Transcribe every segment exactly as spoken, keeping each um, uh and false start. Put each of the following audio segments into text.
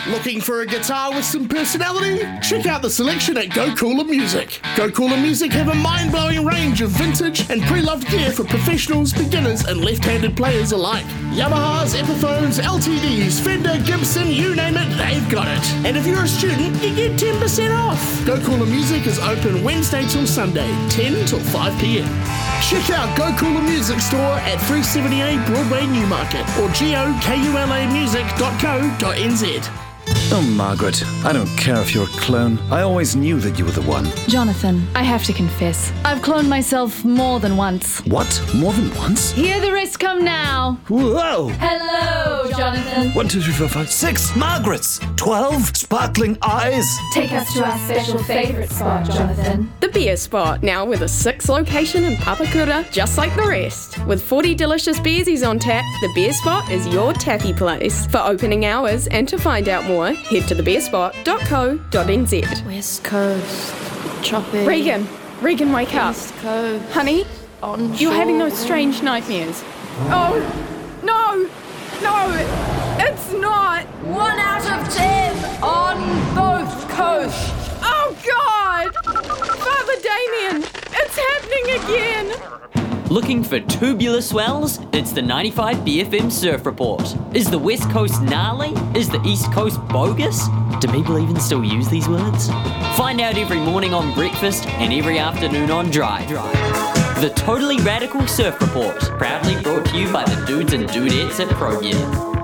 Looking for a guitar with some personality? Check out the selection at Go Cooler Music. Go Cooler Music have a mind-blowing range of vintage and pre-loved gear for professionals, beginners and left-handed players alike. Yamahas, Epiphones, L T Ds, Fender, Gibson, you name it, they've got it. And if you're a student, you get ten percent off. Go Cooler Music is open Wednesday till Sunday, ten till five p.m. Check out Go Cooler Music Store at three seventy-eight Broadway, Newmarket or gokula music dot co dot n z. Oh, Margaret, I don't care if you're a clone. I always knew that you were the one. Jonathan, I have to confess, I've cloned myself more than once. What? More than once? Hear the rest come now. Whoa! Hello, Jonathan. One, two, three, four, five, six Margarets! Twelve sparkling eyes! Take us to our special favourite spot, Jonathan. The beer spot, now with a sixth location in Papakura, just like the rest. With forty delicious beersies on tap, the beer spot is your tappy place. For opening hours and to find out more, head to the beer spot dot co dot n z. West Coast, tropic. Regan, Regan, wake up. East Coast, Honey, onshore. you're having those strange nightmares. Oh, no, no, it's not. One out of ten on both coasts. Oh, God! Father Damien, it's happening again. Looking for tubular swells? It's the ninety-five B F M Surf Report. Is the West Coast gnarly? Is the East Coast bogus? Do people even still use these words? Find out every morning on breakfast and every afternoon on Drive. The Totally Radical Surf Report, proudly brought to you by the dudes and dudettes at ProGear.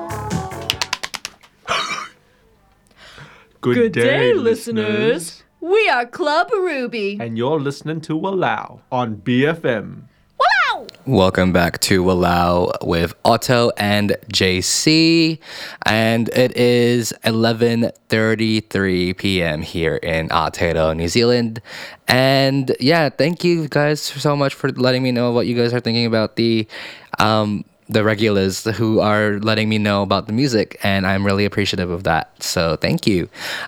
Good, Good day, day, listeners. listeners. We are Club Ruby. And you're listening to Wallow on B F M. Welcome back to Wallow with Otto and J C, and it is eleven thirty-three p.m. here in Aotearoa, New Zealand. And yeah, thank you guys so much for letting me know what you guys are thinking about the um, the regulars who are letting me know about the music, and I'm really appreciative of that. So thank you.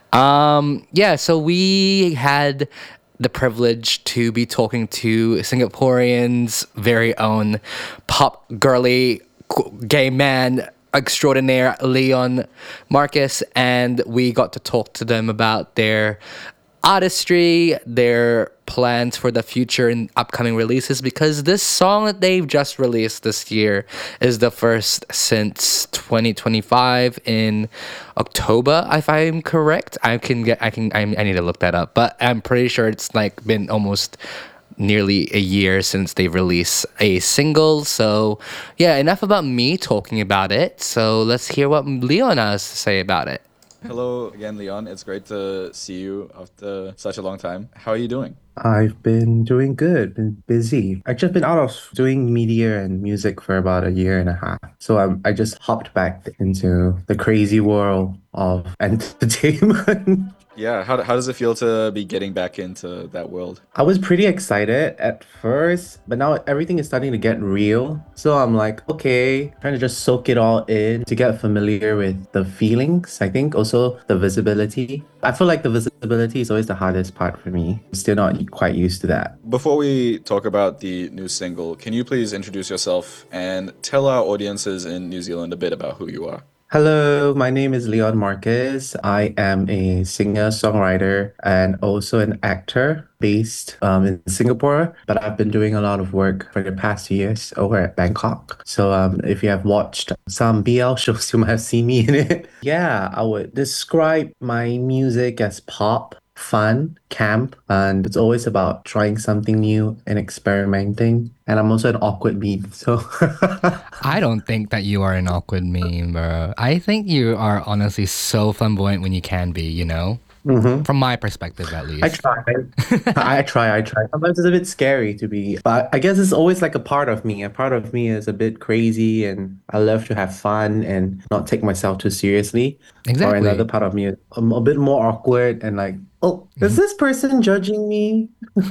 Um, yeah, so we had the privilege to be talking to Singaporean's very own pop girly gay man extraordinaire Leon Marcus, and we got to talk to them about their artistry, their plans for the future and upcoming releases, because this song that they've just released this year is the first since twenty twenty-five in October, if I'm correct. I can get I can I, I need to look that up, but I'm pretty sure it's like been almost nearly a year since they released a single. So yeah, enough about me talking about it. So let's hear what Leon has to say about it. Hello again, Leon. It's great to see you after such a long time. How are you doing? I've been doing good, been busy. I've just been out of doing media and music for about a year and a half. So I'm, I just hopped back into the crazy world of entertainment. Yeah, how, how does it feel to be getting back into that world? I was pretty excited at first, but now everything is starting to get real. So I'm like, okay, trying to just soak it all in to get familiar with the feelings. I think also the visibility. I feel like the visibility is always the hardest part for me. I'm still not quite used to that. Before we talk about the new single, can you please introduce yourself and tell our audiences in New Zealand a bit about who you are? Hello, my name is Leon Marquez. I am a singer, songwriter, and also an actor based um, in Singapore. But I've been doing a lot of work for the past years over at Bangkok. So um, if you have watched some B L shows, you might have seen me in it. Yeah, I would describe my music as pop, fun, camp, and it's always about trying something new and experimenting. And I'm also an awkward meme, so... I don't think that you are an awkward meme, bro. I think you are honestly so flamboyant when you can be, you know? Mm-hmm. From my perspective, at least. I try. I try, I try. Sometimes it's a bit scary to be, but I guess it's always like a part of me. A part of me is a bit crazy and I love to have fun and not take myself too seriously. Exactly. Or another part of me is I'm a bit more awkward and like, oh, is this person judging me?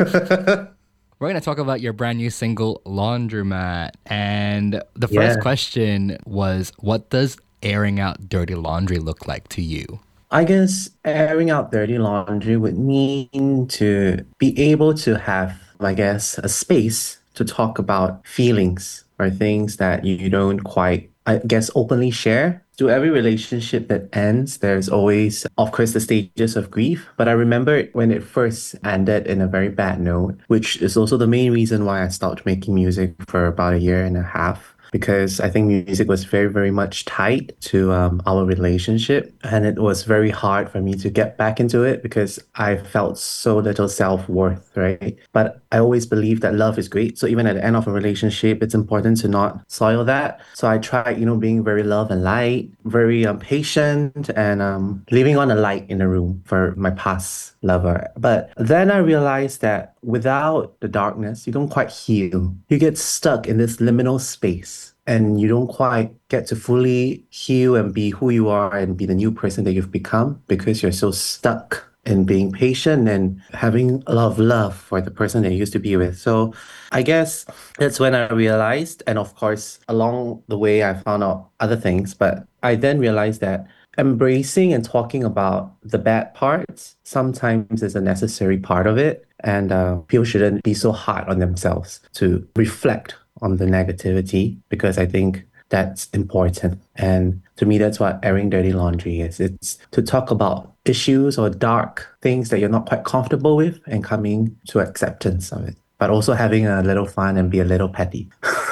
We're going to talk about your brand new single, Laundromat. And the first Yeah. question was, what does airing out dirty laundry look like to you? I guess airing out dirty laundry would mean to be able to have, I guess, a space to talk about feelings or things that you don't quite, I guess, openly share to every relationship that ends, there's always, of course, the stages of grief. But I remember when it first ended in a very bad note, which is also the main reason why I stopped making music for about a year and a half. Because I think music was very, very much tied to um, our relationship. And it was very hard for me to get back into it because I felt so little self-worth, right? But I always believed that love is great. So even at the end of a relationship, it's important to not soil that. So I tried, you know, being very love and light, very um, patient, and um, leaving on a light in the room for my past lover. But then I realized that without the darkness, you don't quite heal. You get stuck in this liminal space and you don't quite get to fully heal and be who you are and be the new person that you've become because you're so stuck in being patient and having a lot of love for the person that you used to be with. So I guess that's when I realized, and of course, along the way, I found out other things, but I then realized that embracing and talking about the bad parts sometimes is a necessary part of it. And uh, people shouldn't be so hard on themselves to reflect on the negativity because I think that's important. And to me, that's what airing dirty laundry is. It's to talk about issues or dark things that you're not quite comfortable with and coming to acceptance of it, but also having a little fun and be a little petty.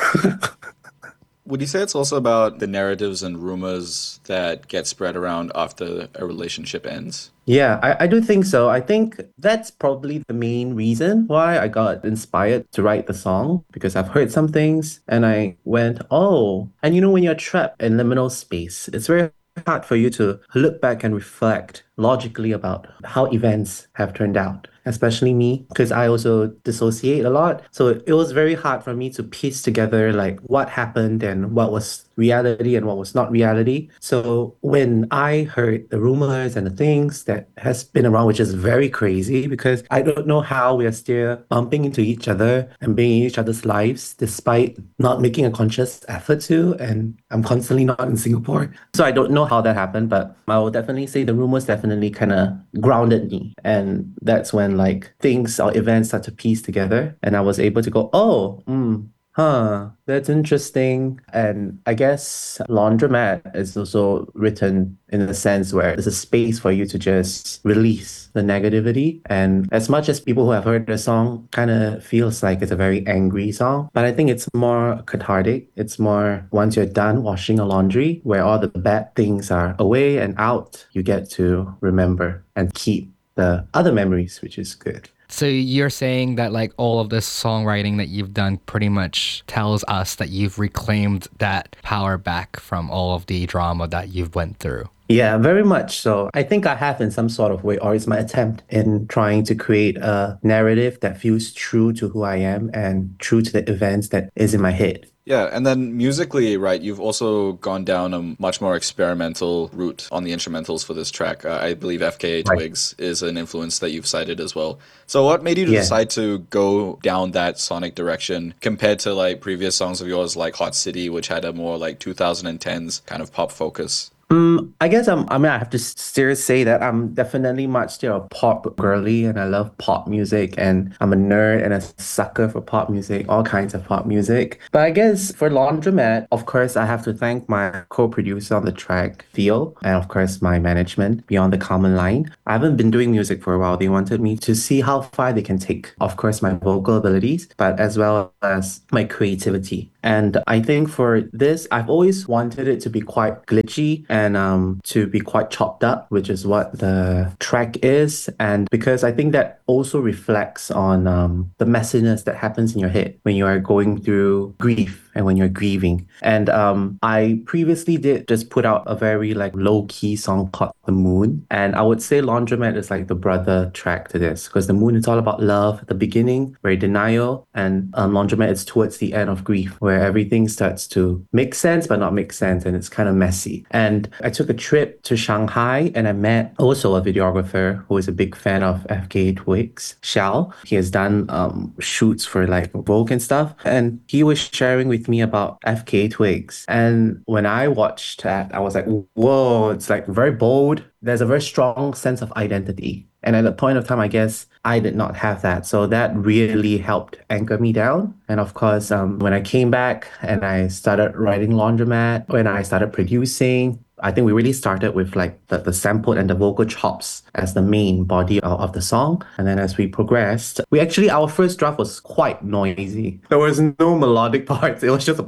Would you say it's also about the narratives and rumors that get spread around after a relationship ends? Yeah, I, I do think so. I think that's probably the main reason why I got inspired to write the song because I've heard some things and I went, oh, and you know, when you're trapped in liminal space, it's very hard for you to look back and reflect logically about how events have turned out, especially me, because I also dissociate a lot. So it was very hard for me to piece together like what happened and what was reality and what was not reality. So when I heard the rumors and the things that has been around, which is very crazy because I don't know how we are still bumping into each other and being in each other's lives despite not making a conscious effort to, and I'm constantly not in Singapore. So I don't know how that happened, but I will definitely say the rumors definitely kind of grounded me. And that's when like things or events start to piece together and I was able to go, oh, mm, huh, that's interesting. And I guess Laundromat is also written in a sense where there's a space for you to just release the negativity. And as much as people who have heard the song kind of feels like it's a very angry song, but I think it's more cathartic. It's more once you're done washing a laundry, where all the bad things are away and out, you get to remember and keep the other memories, which is good. So you're saying that like all of this songwriting that you've done pretty much tells us that you've reclaimed that power back from all of the drama that you've went through. Yeah, very much so. I think I have in some sort of way, or it's my attempt in trying to create a narrative that feels true to who I am and true to the events that is in my head. Yeah, and then musically, right, you've also gone down a much more experimental route on the instrumentals for this track. Uh, I believe F K A Twigs right. is an influence that you've cited as well. So what made you yeah. decide to go down that sonic direction compared to like previous songs of yours like Hot City, which had a more like twenty tens kind of pop focus? Um, I guess I'm, I mean, I have to still say that I'm definitely much still a pop girly and I love pop music and I'm a nerd and a sucker for pop music, all kinds of pop music. But I guess for Laundromat, of course, I have to thank my co-producer on the track, Theo, and of course, my management, Beyond the Common Line. I haven't been doing music for a while. They wanted me to see how far they can take, of course, my vocal abilities, but as well as my creativity. And I think for this, I've always wanted it to be quite glitchy and um, to be quite chopped up, which is what the track is. And because I think that also reflects on um, the messiness that happens in your head when you are going through grief and when you're grieving. And um, I previously did just put out a very like low-key song called The Moon. And I would say Laundromat is like the brother track to this because The Moon is all about love at the beginning, very denial. And um, Laundromat is towards the end of grief, where everything starts to make sense but not make sense and it's kind of messy. And I took a trip to Shanghai and I met also a videographer who is a big fan of F K A Twigs, Xiao. He has done um, shoots for like Vogue and stuff. And he was sharing with me about F K A Twigs. And when I watched that, I was like, whoa, it's like very bold. There's a very strong sense of identity. And at the point of time, I guess I did not have that. So that really helped anchor me down. And of course, um, when I came back and I started writing Laundromat, when I started producing, I think we really started with like the, the sample and the vocal chops as the main body of, of the song. And then as we progressed, we actually, our first draft was quite noisy. There was no melodic parts. It was just a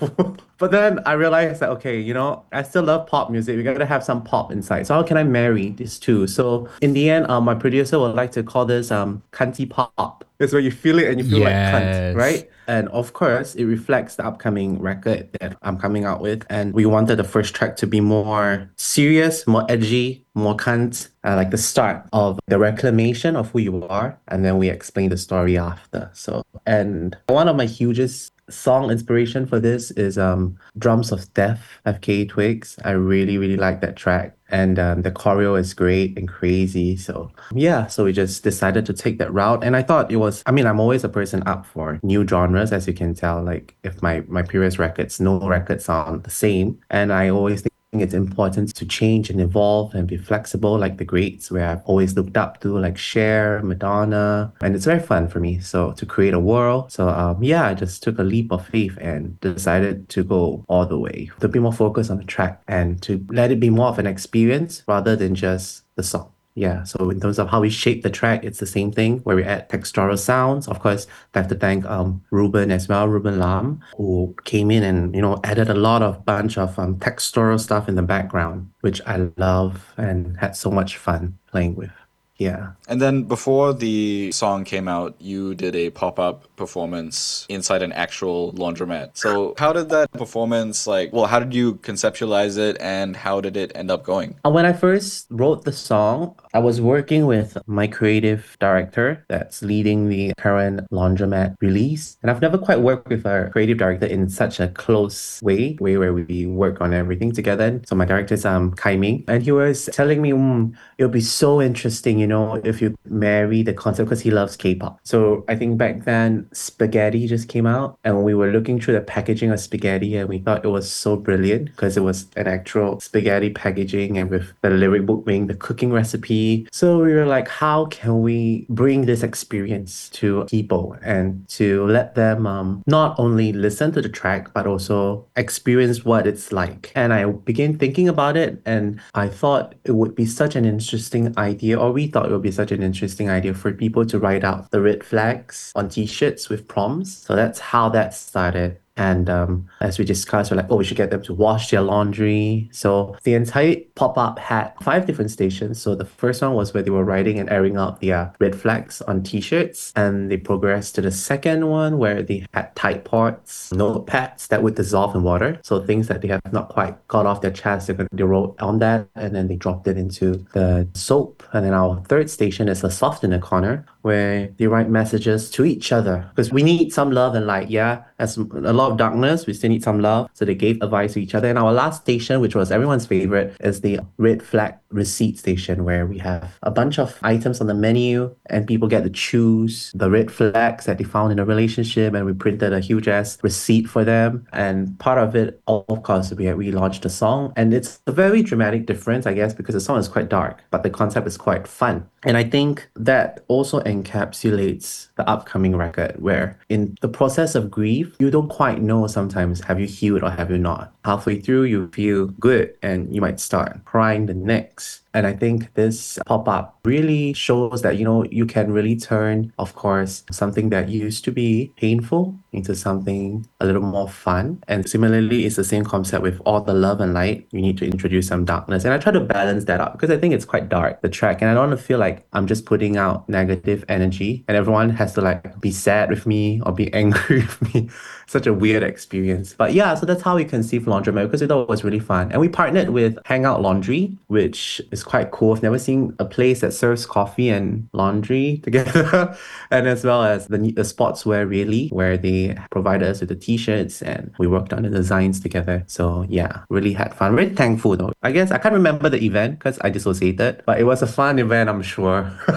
But then I realized that, okay, you know, I still love pop music. We gotta have some pop inside. So how can I marry these two? So in the end, um, my producer would like to call this um cunty pop. It's where you feel it and you feel Yes. like cunt, right? And of course, it reflects the upcoming record that I'm coming out with. And we wanted the first track to be more serious, more edgy, more cunt, uh, like the start of the reclamation of who you are. And then we explain the story after. So, and one of my hugest song inspiration for this is um Drums of Death, F K A Twigs. I really, really like that track. And um, the choreo is great and crazy. So yeah, so we just decided to take that route. And I thought it was, I mean, I'm always a person up for new genres, as you can tell. Like if my, my previous records, no records sound the same. And I always think it's important to change and evolve and be flexible like the greats where I've always looked up to, like Cher, Madonna, and it's very fun for me. So to create a world. So um, yeah, I just took a leap of faith and decided to go all the way, to be more focused on the track and to let it be more of an experience rather than just the song. Yeah, so in terms of how we shape the track, it's the same thing where we add textural sounds. Of course, I have to thank um Ruben as well, Ruben Lam, who came in and, you know, added a lot of bunch of um textural stuff in the background, which I love and had so much fun playing with. Yeah. And then before the song came out, you did a pop-up performance inside an actual laundromat. So how did that performance, like, well, how did you conceptualize it and how did it end up going? Uh, When I first wrote the song, I was working with my creative director that's leading the current laundromat release. And I've never quite worked with a creative director in such a close way, way where we work on everything together. So my director is um, Kai Ming, and he was telling me, mm, it would be so interesting, you know, if you marry the concept, because he loves K-pop. So I think back then, Spaghetti just came out, and we were looking through the packaging of Spaghetti, and we thought it was so brilliant because it was an actual spaghetti packaging and with the lyric book being the cooking recipe. So we were like, how can we bring this experience to people and to let them um, not only listen to the track, but also experience what it's like? And I began thinking about it, and I thought it would be such an interesting idea, or we thought it would be such an interesting idea for people to write out the red flags on t-shirts with prompts. So that's how that started. And um, as we discussed, we're like, oh, we should get them to wash their laundry. So the entire pop-up had five different stations. So the first one was where they were writing and airing out their red flags on t-shirts. And they progressed to the second one where they had typepods, notepads that would dissolve in water. So things that they have not quite got off their chest, they're gonna, they wrote on that and then they dropped it into the soap. And then our third station is a soft in the corner where they write messages to each other. Because we need some love and light, yeah? As a lot of darkness, we still need some love. So they gave advice to each other. And our last station, which was everyone's favorite, is the red flag receipt station, where we have a bunch of items on the menu and people get to choose the red flags that they found in a relationship, and we printed a huge ass receipt for them. And part of it, of course, we we launched a song, and it's a very dramatic difference, I guess, because the song is quite dark, but the concept is quite fun. And I think that also encapsulates the upcoming record, where in the process of grief, you don't quite know sometimes, have you healed or have you not? Halfway through, you feel good and you might start crying the next. And I think this pop-up really shows that, you know, you can really turn, of course, something that used to be painful into something a little more fun. And similarly, it's the same concept with all the love and light. You need to introduce some darkness. And I try to balance that out because I think it's quite dark, the track. And I don't want to feel like I'm just putting out negative energy and everyone has to like be sad with me or be angry with me. Such a weird experience. But yeah, so that's how we conceived Laundromat, because we thought it was really fun. And we partnered with Hangout Laundry, which is quite cool. I've never seen a place that serves coffee and laundry together. And as well as the, the sportswear really, where they provided us with the t-shirts and we worked on the designs together. So yeah, really had fun. Very thankful though. I guess I can't remember the event because I dissociated, but it was a fun event, I'm sure.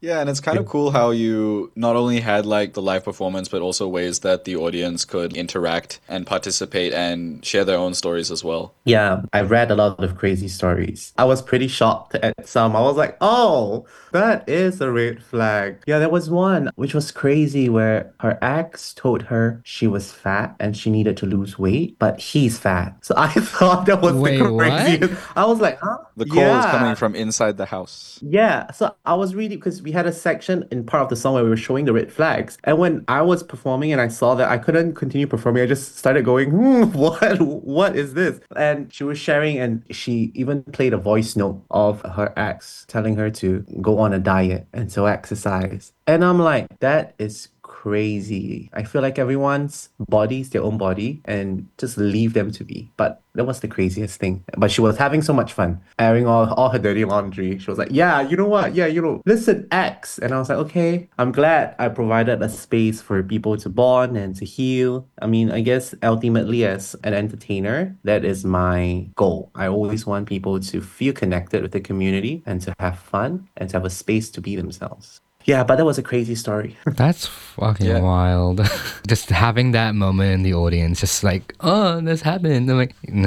Yeah, and it's kind of cool how you not only had like the live performance, but also ways that the audience could interact and participate and share their own stories as well. Yeah, I read a lot of crazy stories. I was pretty shocked at some. I was like, oh, that is a red flag. Yeah, there was one which was crazy where her ex told her she was fat and she needed to lose weight, but he's fat. So I thought that was Wait, the craziest. I was like, huh? The call yeah. is coming from inside the house. Yeah, so I was reading because we had a section in part of the song where we were showing the red flags. And when I was performing and I saw that I couldn't continue performing, I just started going, hmm, what? What is this? And she was sharing, and she even played a voice note of her ex telling her to go on a diet and to exercise. And I'm like, that is crazy. I feel like everyone's body is their own body and just leave them to be. But that was the craziest thing. But she was having so much fun, airing all, all her dirty laundry. She was like, yeah, you know what? Yeah, you know, listen, X. And I was like, okay, I'm glad I provided a space for people to bond and to heal. I mean, I guess ultimately as an entertainer, that is my goal. I always want people to feel connected with the community and to have fun and to have a space to be themselves. Yeah, but that was a crazy story. That's fucking Yeah. wild. Just having that moment in the audience, just like, oh, this happened. I'm like, no.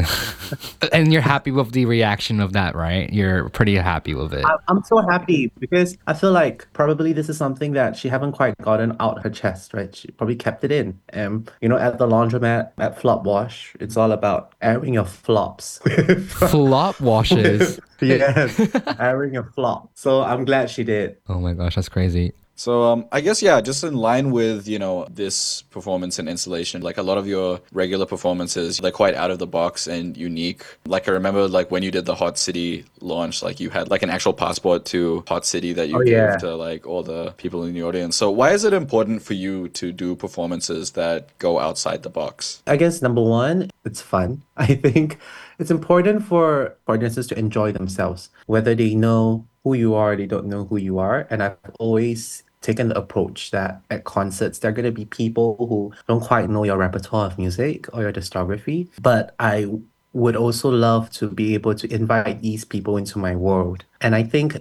And you're happy with the reaction of that, right? You're pretty happy with it. I- I'm so happy because I feel like probably this is something that she haven't quite gotten out her chest, right? She probably kept it in. And, you know, at the laundromat, at Flop Wash, it's all about airing your flops. Flop washes. Yes, airing your flop. So I'm glad she did. Oh my gosh, that's crazy. So um, I guess, yeah, just in line with, you know, this performance and installation, like a lot of your regular performances, they're quite out of the box and unique. Like I remember like when you did the Hot City launch, like you had like an actual passport to Hot City that you Oh, gave yeah. to like all the people in the audience. So why is it important for you to do performances that go outside the box? I guess number one, it's fun. I think it's important for audiences to enjoy themselves, whether they know who you are or they don't know who you are. And I've always taken the approach that at concerts, there are going to be people who don't quite know your repertoire of music or your discography. But I would also love to be able to invite these people into my world. And I think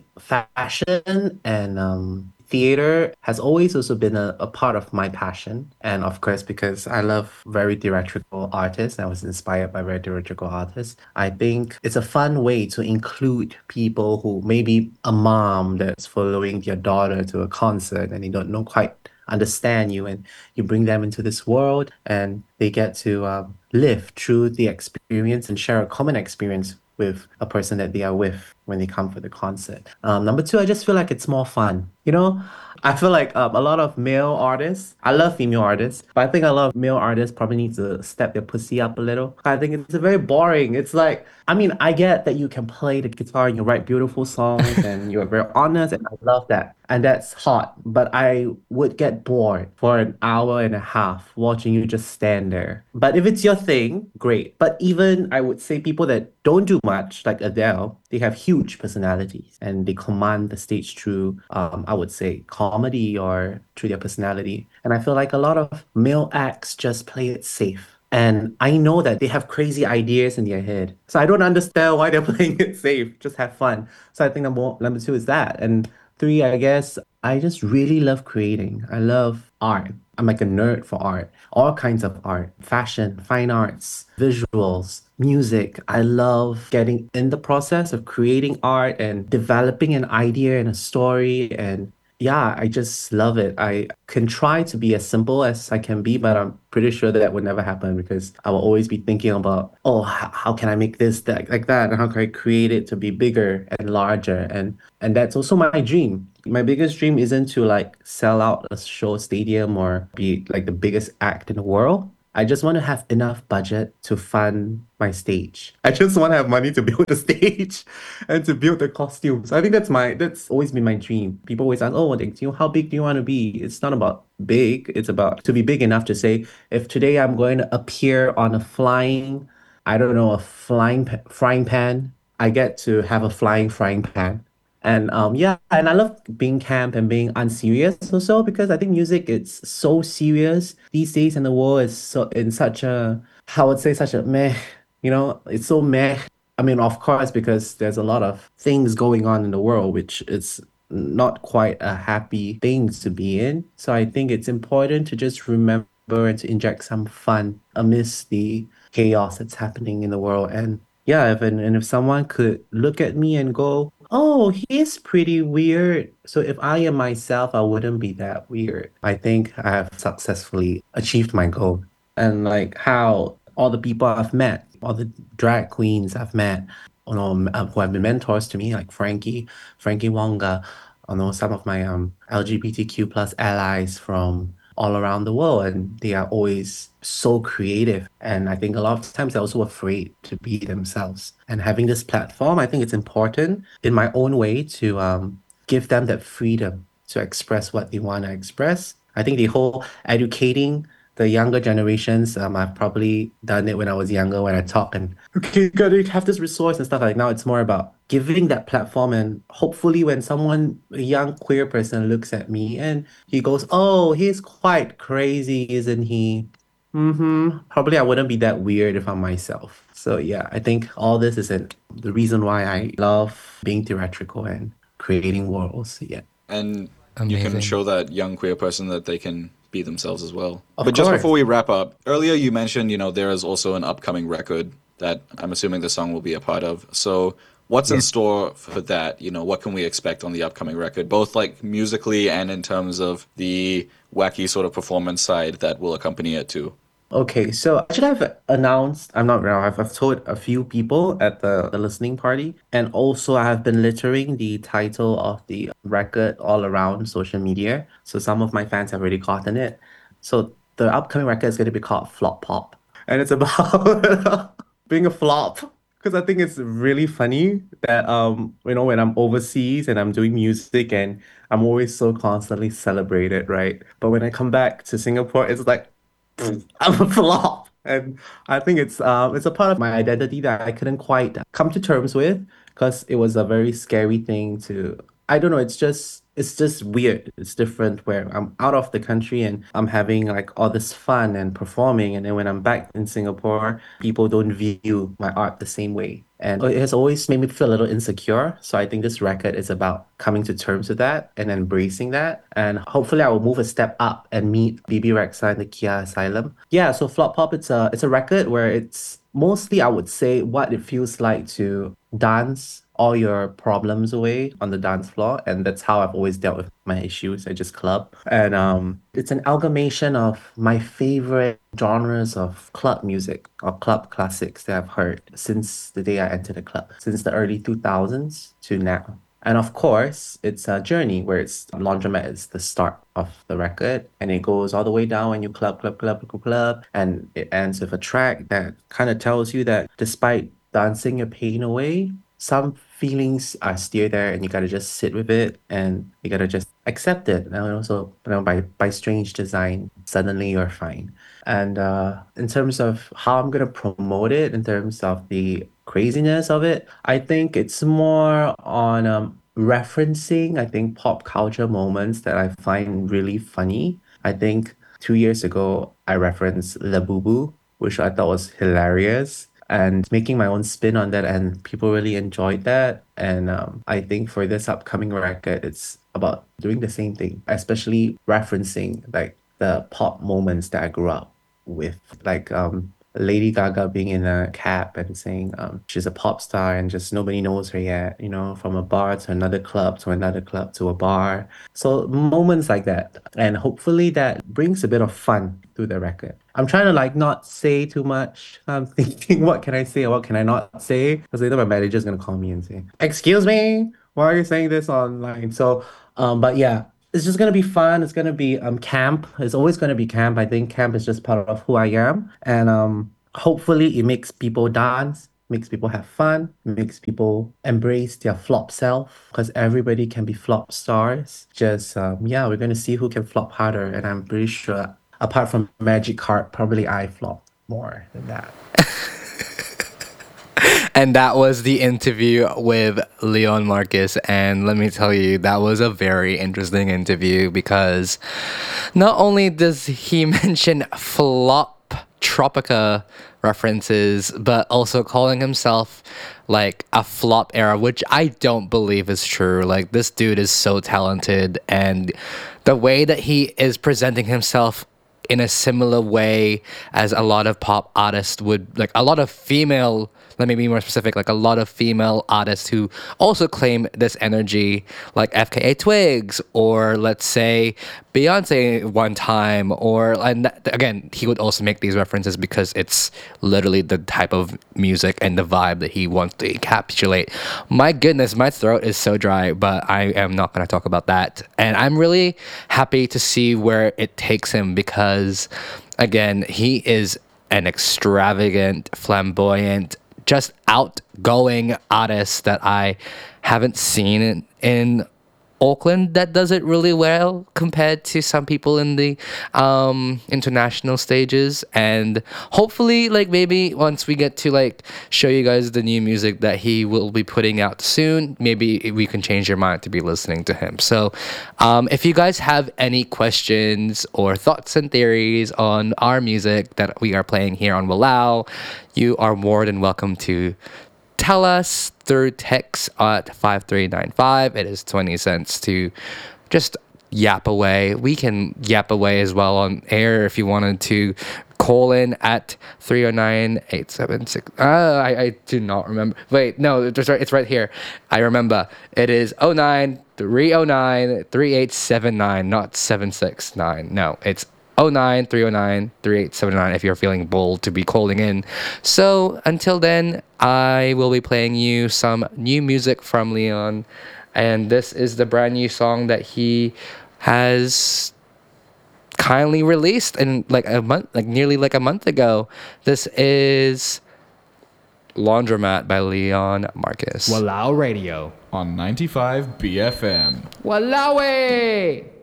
fashion and um, theater has always also been a, a part of my passion. And of course, because I love very theatrical artists, I was inspired by very theatrical artists. I think it's a fun way to include people who maybe a mom that's following their daughter to a concert and they don't know quite understand you, and you bring them into this world and they get to um, live through the experience and share a common experience with a person that they are with when they come for the concert. Um, number two, I just feel like it's more fun. You know, I feel like um, a lot of male artists, I love female artists, but I think a lot of male artists probably need to step their pussy up a little. I think it's very boring. It's like, I mean, I get that you can play the guitar and you write beautiful songs and you're very honest, and I love that. And that's hot. But I would get bored for an hour and a half watching you just stand there. But if it's your thing, great. But even I would say people that don't do much, like Adele, they have huge personalities and they command the stage through, um, I would say, comedy or through their personality. And I feel like a lot of male acts just play it safe. And I know that they have crazy ideas in their head. So I don't understand why they're playing it safe. Just have fun. So I think number, number two is that. And three, I guess, I just really love creating. I love art. I'm like a nerd for art. All kinds of art. Fashion, fine arts, visuals, music. I love getting in the process of creating art and developing an idea and a story. And yeah, I just love it. I can try to be as simple as I can be, but I'm pretty sure that would never happen because I will always be thinking about, oh, how, how can I make this that, like that? And how can I create it to be bigger and larger? And and that's also my dream. My biggest dream isn't to like sell out a show stadium or be like the biggest act in the world. I just want to have enough budget to fund my stage. I just want to have money to build the stage and to build the costumes. I think that's my that's always been my dream. People always ask, oh, do you, how big do you want to be? It's not about big. It's about to be big enough to say, if today I'm going to appear on a flying, I don't know, a flying pa- frying pan, I get to have a flying frying pan. And um, yeah, and I love being camp and being unserious also because I think music it's so serious these days, and the world is so in such a, how I would say, such a meh, you know, it's so meh. I mean, of course, because there's a lot of things going on in the world, which is not quite a happy thing to be in. So I think it's important to just remember and to inject some fun amidst the chaos that's happening in the world. And yeah, if and, and if someone could look at me and go, oh, he's pretty weird. So if I am myself, I wouldn't be that weird. I think I have successfully achieved my goal. And like how all the people I've met, all the drag queens I've met, you know, who have been mentors to me, like Frankie, Frankie Wonga, you know, some of my um L G B T Q plus allies from all around the world, and they are always so creative. And I think a lot of times they're also afraid to be themselves. And having this platform, I think it's important in my own way to um, give them that freedom to express what they want to express. I think the whole educating the younger generations, um, I've probably done it when I was younger, when I talk and, okay, you gotta have this resource and stuff. Like now it's more about giving that platform, and hopefully when someone, a young queer person looks at me and he goes, oh, he's quite crazy, isn't he? Mm-hmm. Probably I wouldn't be that weird if I'm myself. So yeah, I think all this is an, the reason why I love being theatrical and creating worlds. Yeah. And Amazing. you can show that young queer person that they can be themselves as well. Of but just course. before we wrap up, earlier you mentioned, you know, there is also an upcoming record that I'm assuming the song will be a part of. So what's Yeah. in store for that? You know, what can we expect on the upcoming record, both like musically and in terms of the wacky sort of performance side that will accompany it too? Okay, so I should have announced, I'm not wrong, I've, I've told a few people at the, the listening party, and also I have been littering the title of the record all around social media. So some of my fans have already gotten it. So the upcoming record is going to be called Flop Pop. And it's about being a flop. Because I think it's really funny that, um, you know, when I'm overseas and I'm doing music and I'm always so constantly celebrated, right? But when I come back to Singapore, it's like, I'm a flop. And I think it's um it's a part of my identity that I couldn't quite come to terms with, because it was a very scary thing to, I don't know, it's just it's just weird. It's different where I'm out of the country and I'm having like all this fun and performing, and then when I'm back in Singapore, people don't view my art the same way. And it has always made me feel a little insecure. So I think this record is about coming to terms with that and embracing that. And hopefully I will move a step up and meet Bebe Rexha in the Kia Asylum. Yeah, so Flop Pop, it's a it's a record where it's mostly, I would say, what it feels like to dance all your problems away on the dance floor. And that's how I've always dealt with my issues. I just club. And um, it's an amalgamation of my favorite genres of club music or club classics that I've heard since the day I entered the club, since the early two thousands to now. And of course, it's a journey where it's Laundromat is the start of the record, and it goes all the way down when you club, club, club, club, club, and it ends with a track that kind of tells you that despite dancing your pain away, some feelings are still there, and you gotta just sit with it, and you gotta just accept it. And also, you know, by by strange design, suddenly you're fine. And uh, in terms of how I'm gonna promote it, in terms of the craziness of it, I think it's more on um, referencing, I think, pop culture moments that I find really funny. I think two years ago, I referenced La Boo Boo, which I thought was hilarious, and making my own spin on that, and people really enjoyed that. And um, I think for this upcoming record, it's about doing the same thing, especially referencing like the pop moments that I grew up with, like um, Lady Gaga being in a cab and saying um, she's a pop star and just nobody knows her yet, you know, from a bar to another club to another club to a bar. So moments like that. And hopefully that brings a bit of fun through the record. I'm trying to like not say too much. I'm thinking, what can I say or what can I not say? Because later my manager's going to call me and say, excuse me, why are you saying this online? So, um, but yeah, it's just going to be fun. It's going to be um camp. It's always going to be camp. I think camp is just part of who I am. And um, hopefully it makes people dance, makes people have fun, makes people embrace their flop self, because everybody can be flop stars. Just, um, yeah, we're going to see who can flop harder. And I'm pretty sure, apart from Magic Heart, probably I flop more than that. And that was the interview with Leon Marcus. And let me tell you, that was a very interesting interview, because not only does he mention Flop Tropica references, but also calling himself like a flop era, which I don't believe is true. Like, this dude is so talented, and the way that he is presenting himself in a similar way as a lot of pop artists would, like a lot of female, let me be more specific, like a lot of female artists who also claim this energy, like F K A Twigs, or let's say Beyonce one time, or, and again, he would also make these references because it's literally the type of music and the vibe that he wants to encapsulate. My goodness, my throat is so dry, but I am not going to talk about that. And I'm really happy to see where it takes him because, again, he is an extravagant, flamboyant, just outgoing artist that I haven't seen in, in Auckland that does it really well compared to some people in the um, international stages. And hopefully, like, maybe once we get to like show you guys the new music that he will be putting out soon, maybe we can change your mind to be listening to him. So um, if you guys have any questions or thoughts and theories on our music that we are playing here on Walao, you are more than welcome to tell us through text at five three nine five. It is twenty cents to just yap away. We can yap away as well on air if you wanted to call in at three oh nine, eight seven six. Uh, I, I do not remember. Wait, no, it's right, it's right here. I remember. It is oh nine, three oh nine, three eight seven nine, not seven six nine. No, it's oh nine, three oh nine, three eight seven nine if you're feeling bold to be calling in. So until then, I will be playing you some new music from Leon. And this is the brand new song that he has kindly released in like a month, like nearly like a month ago. This is Laundromat by Leon Marcus. Walao Radio on ninety-five B F M. Walawe!